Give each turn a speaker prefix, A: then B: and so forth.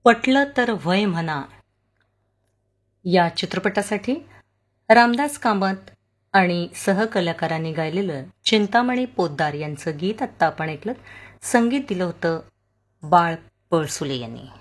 A: पटलं तर वय म्हणा या चित्रपटासाठी रामदास कामत आणि सहकलाकारांनी गायलेलं चिंतामणी पोद्दार यांचं गीत आत्ता आपण ऐकलं. संगीत दिलं होतं बाळ पळसुले यांनी.